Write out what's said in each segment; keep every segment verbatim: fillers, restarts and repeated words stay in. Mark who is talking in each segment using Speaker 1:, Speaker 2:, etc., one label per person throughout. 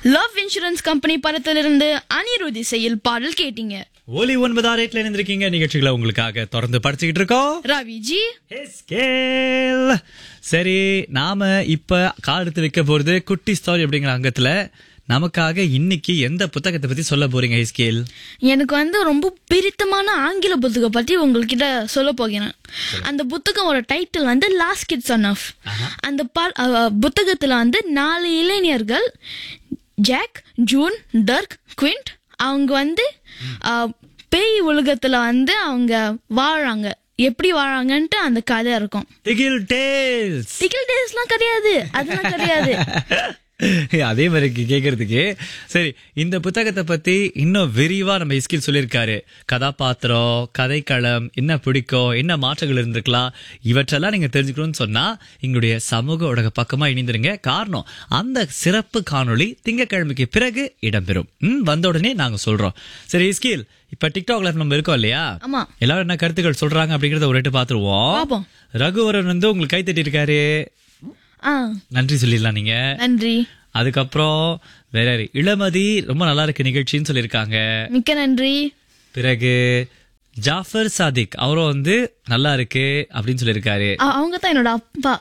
Speaker 1: Love insurance company படத்திலிருந்து அனிருத் இசையில் பாடல் கேட்டீங்க.
Speaker 2: ஒலி ஒன்பதாம் ரேட்ல இருந்திருக்கீங்க. நிகழ்ச்சிகளை உங்களுக்காக தொடர்ந்து படிச்சுக்கிட்டு இருக்கோம்.
Speaker 1: ரவிஜி
Speaker 2: ஸ்கேல். சரி, நாம இப்ப காலத்து வைக்க போறது குட்டி ஸ்டோரி அப்படிங்கிற அங்கத்துல நமக்காக இன்னைக்கு எந்த புத்தகத்தை பத்தி சொல்ல போறீங்க ஸ்கேல்?
Speaker 1: எனக்கு வந்து ரொம்ப பிடித்தமான ஆங்கில புத்தகம் பத்தி உங்ககிட்ட சொல்ல போகிறேன். அந்த புத்தகமோட டைட்டில் வந்து லாஸ்ட் கிட்ஸ் ஆன் ஆஃப். அந்த புத்தகத்துல வந்து நாலு இளைஞர்கள், ஜாக், ஜூன், டர்க், குவிண்ட், அவங்க வந்து பேய் உலகத்துல வந்து அவங்க வாழறாங்க. எப்படி வாழறாங்கன்ட்டு அந்த கதை இருக்கும்.
Speaker 2: திகில் டேல்ஸ்.
Speaker 1: திகில் டேல்ஸ்லாம் கிடையாது, அதெல்லாம் கிடையாது.
Speaker 2: அதே மாதிரி கேக்குறதுக்கு. சரி, இந்த புத்தகத்தை பத்தி இன்னும் விரிவா நம்ம இஸ்கில் சொல்லியிருக்காரு. கதாபாத்திரம், கதைக்களம், என்ன பிடிக்கும், என்ன மாற்றங்கள் இருந்திருக்கலாம், இவற்றெல்லாம் நீங்க தெரிஞ்சுக்கணும்னு சொன்னா எங்களுடைய சமூக ஊடக பக்கமா இணைந்துருங்க. காரணம், அந்த சிறப்பு காணொளி திங்கட்கிழமைக்கு பிறகு இடம்பெறும். ம் வந்த உடனே நாங்க சொல்றோம். சரி இஸ்கில், இப்ப டிக்டாக்ல நம்ம இருக்கோம் இல்லையா?
Speaker 1: ஆமா.
Speaker 2: எல்லாரும் என்ன கருத்துக்கள் சொல்றாங்க அப்படிங்கறத ஒரு ரெட்டு பாத்துருவோம். ரகுவரன் வந்து உங்களுக்கு கை தட்டி இருக்காரு. நன்றி சொல்லிடலாம் நீங்க.
Speaker 1: நன்றி.
Speaker 2: அதுக்கப்புறம் வேற இளமதி ரொம்ப நல்லா இருக்கு நிகழ்ச்சின்னு சொல்லிருக்காங்க.
Speaker 1: மிக்க நன்றி.
Speaker 2: பிறகு ஜாஃபர் சாதிக் அவரும் வந்து நல்லா இருக்கு அப்படின்னு சொல்லிருக்காரு.
Speaker 1: அவங்க தான் என்னோட அப்பா.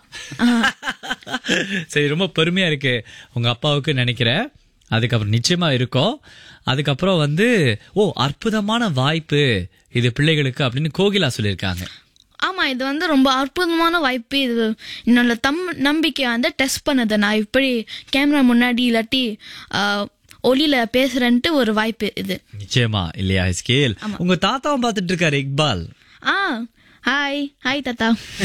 Speaker 2: சரி, ரொம்ப பெருமையா இருக்கு உங்க அப்பாவுக்கு நினைக்கிறேன். அதுக்கப்புறம் நிச்சயமா இருக்கும். அதுக்கப்புறம் வந்து ஓ அற்புதமான வாய்ப்பு இது பிள்ளைகளுக்கு அப்படின்னு கோகிலா சொல்லியிருக்காங்க.
Speaker 1: ஆமா, இது வந்து ரொம்ப அற்புதமான வாய்ப்பு. இது என்னோட தம் நம்பிக்கை வந்து டெஸ்ட் பண்ணது. நான் இப்படி கேமரா முன்னாடி இல்லாட்டி ஒலியில பேசுறேன்ட்டு ஒரு வாய்ப்பு இது.
Speaker 2: நிச்சயமா இல்லையா ஸ்கேல்? உங்க தாத்தாவும் பாத்துட்டு இருக்காரு இக்பால்.
Speaker 1: ஆ ஹாய் ஹாய் தாத்தா.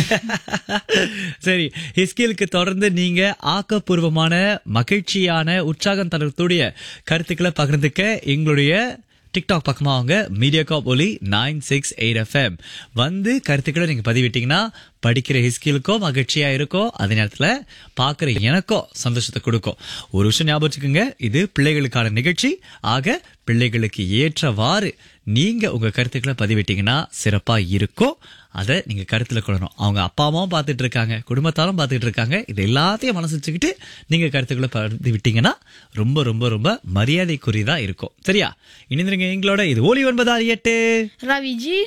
Speaker 2: சரி, ஹிஸ்கேலுக்கு தொடர்ந்து நீங்க ஆக்கப்பூர்வமான மகிழ்ச்சியான உற்சாகம் தரக்கூடிய கருத்துக்களை பகிர்ந்துக்க எங்களுடைய டிக்டாக் பக்கமா அவங்க மீடியாகாப் ஒலி நைன் சிக்ஸ் எயிட் எஃப்எம் வந்து கருத்துக்களை நீங்க பதிவிட்டீங்கன்னா படிக்கிற ஹிஸ்கிலுக்கோ மகிழ்ச்சியா இருக்கும். அதே நேரத்துல பாக்குற எனக்கோ சந்தோஷத்தை கொடுக்கும். ஒரு விஷயம் ஞாபகம் வச்சுக்கோங்க, இது பிள்ளைகளுக்கான நிகழ்ச்சி. ஆக பிள்ளைகளுக்கு ஏற்றவாறு நீங்க உங்க கருத்துக்களை பதிவிட்டீங்கன்னா சிறப்பா இருக்கும். அதை நீங்க கருத்துல கொள்ளணும். அவங்க அப்பா அம்மாவும் பார்த்துட்டு இருக்காங்க, குடும்பத்தாலும் பார்த்துட்டு இருக்காங்க. இது எல்லாத்தையும் மனசு வச்சுக்கிட்டு நீங்க கருத்துக்களை பதிவிட்டீங்கன்னா ரொம்ப ரொம்ப ரொம்ப மரியாதைக்குரியதா இருக்கும். சரியா? இணைந்திருங்க எங்களோட. இது ஒலி ஒன்பதாறு எட்டு.
Speaker 1: ரவிஜி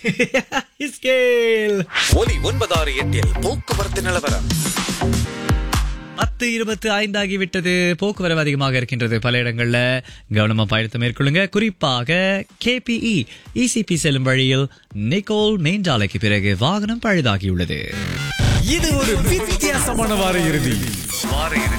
Speaker 3: ஒலி ஒன்பதாறு எட்டில் போக்குவரத்து நிலவரம்.
Speaker 2: பத்து இருபத்தி ஐந்து ஆகிவிட்டது. போக்குவரவு அதிகமாக இருக்கின்றது பல இடங்கள்ல. கவனமா பயணத்தை மேற்கொள்ளுங்க. குறிப்பாக கேபிஇ இசிபி செல்லும் வழியில் நிக்கோல் மேஞ்சாலைக்கு பிறகு வாகனம் பழுதாகியுள்ளது.
Speaker 3: இது ஒரு வித்தியாசமான வார இறுதி.